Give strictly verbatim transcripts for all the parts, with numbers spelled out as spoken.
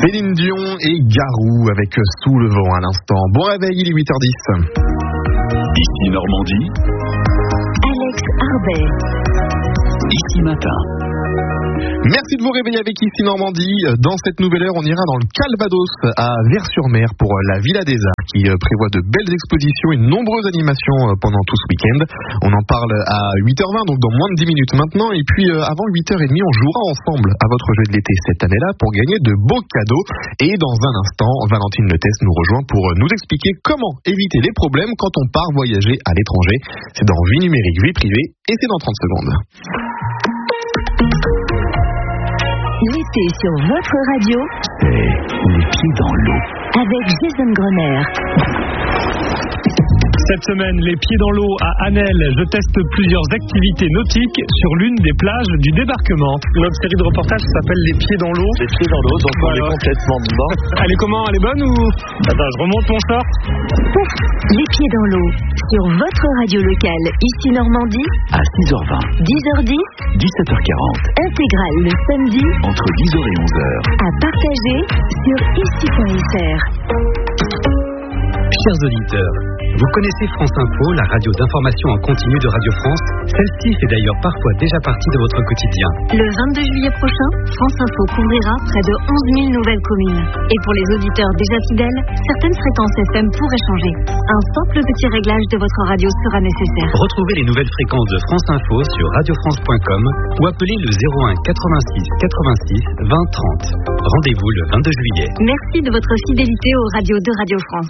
Céline Dion et Garou avec Sous le vent à l'instant. Bon réveil, il est huit heures dix. Ici Normandie. Alex Arbet. Ici Matin. Merci de vous réveiller avec Ici Normandie. Dans cette nouvelle heure, on ira dans le Calvados à Vers-sur-Mer pour la Villa des Arts qui prévoit de belles expositions et de nombreuses animations pendant tout ce week-end. On en parle à huit heures vingt, donc dans moins de dix minutes maintenant. Et puis avant huit heures trente, on jouera ensemble à votre jeu de l'été cette année-là pour gagner de beaux cadeaux. Et dans un instant, Valentine Letès nous rejoint pour nous expliquer comment éviter les problèmes quand on part voyager à l'étranger. C'est dans Vie numérique, vie privée et c'est dans trente secondes. L'été sur votre radio, C'est les pieds dans l'eau. avec Jason Grenier. Cette semaine, les pieds dans l'eau à Anel, je teste plusieurs activités nautiques sur l'une des plages du débarquement. Notre série de reportages s'appelle Les pieds dans l'eau. Les pieds dans l'eau, donc on est complètement dedans. Elle est comment? Elle est bonne ou... Attends, je remonte mon short. Pouf, les pieds dans l'eau, sur votre radio locale, ici Normandie, À six heures vingt, dix heures dix, dix-sept heures quarante, intégrale le samedi, entre dix heures et onze heures. à partager sur ici point f r. Chers auditeurs, vous connaissez France Info, la radio d'information en continu de Radio France. Celle-ci fait d'ailleurs parfois déjà partie de votre quotidien. Le vingt-deux juillet prochain, France Info couvrira près de onze mille nouvelles communes. Et pour les auditeurs déjà fidèles, certaines fréquences F M pourraient changer. Un simple petit réglage de votre radio sera nécessaire. Retrouvez les nouvelles fréquences de France Info sur radio france point com ou appelez le zéro un quatre-vingt-six quatre-vingt-six vingt trente. Rendez-vous le vingt-deux juillet. Merci de votre fidélité aux radios de Radio France.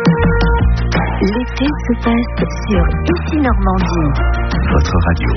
L'été se passe sur Ici Normandie. Votre radio.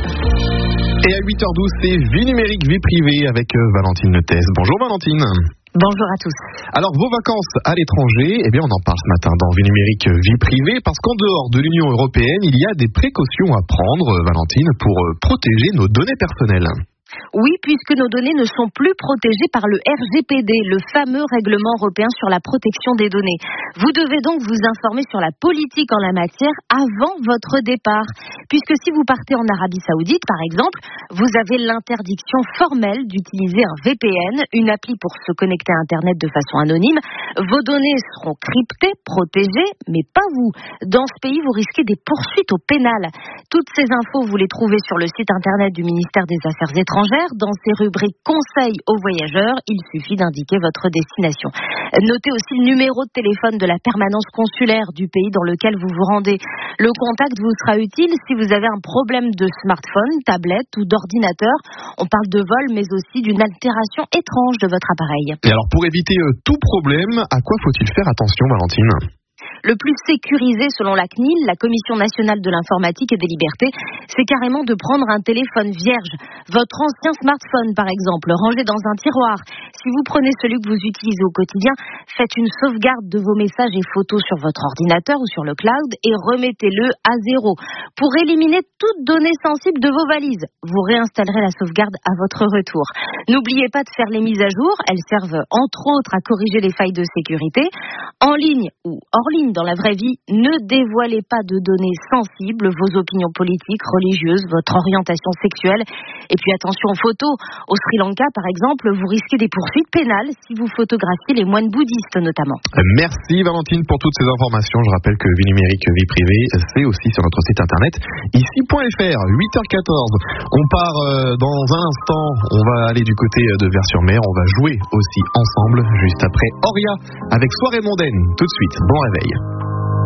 Et à huit heures douze, c'est Vie numérique, vie privée avec Valentine Letès. Bonjour Valentine. Bonjour à tous. Alors vos vacances à l'étranger, eh bien on en parle ce matin dans Vie numérique, vie privée, parce qu'en dehors de l'Union européenne, il y a des précautions à prendre, Valentine, pour protéger nos données personnelles. Oui, puisque nos données ne sont plus protégées par le R G P D, le fameux règlement européen sur la protection des données. Vous devez donc vous informer sur la politique en la matière avant votre départ. Puisque si vous partez en Arabie Saoudite, par exemple, vous avez l'interdiction formelle d'utiliser un V P N, une appli pour se connecter à Internet de façon anonyme. Vos données seront cryptées, protégées, mais pas vous. Dans ce pays, vous risquez des poursuites au pénal. Toutes ces infos, vous les trouvez sur le site Internet du ministère des Affaires étrangères. Dans ces rubriques conseils aux voyageurs, il suffit d'indiquer votre destination. Notez aussi le numéro de téléphone de la permanence consulaire du pays dans lequel vous vous rendez. Le contact vous sera utile si vous avez un problème de smartphone, tablette ou d'ordinateur. On parle de vol, mais aussi d'une altération étrange de votre appareil. Et alors pour éviter euh, tout problème, à quoi faut-il faire attention, Valentine ? Le plus sécurisé selon la C N I L, la Commission nationale de l'informatique et des libertés, c'est carrément de prendre un téléphone vierge. Votre ancien smartphone, par exemple, rangé dans un tiroir. Si vous prenez celui que vous utilisez au quotidien, faites une sauvegarde de vos messages et photos sur votre ordinateur ou sur le cloud et remettez-le à zéro. Pour éliminer toute donnée sensible de vos valises, vous réinstallerez la sauvegarde à votre retour. N'oubliez pas de faire les mises à jour. Elles servent entre autres à corriger les failles de sécurité. En ligne ou hors ligne, dans la vraie vie, ne dévoilez pas de données sensibles, vos opinions politiques, religieuses, votre orientation sexuelle. Et puis attention aux photos. Au Sri Lanka, par exemple, vous risquez des poursuites pénales si vous photographiez les moines bouddhistes notamment. Merci Valentine pour toutes ces informations. Je rappelle que Vie numérique, vie privée, c'est aussi sur notre site internet ici point f r, huit heures quatorze. On part euh, dans un instant, on va aller du côté de Vers-sur-Mer, on va jouer aussi ensemble juste après Oria avec Soirée mondaine. Tout de suite, bon réveil.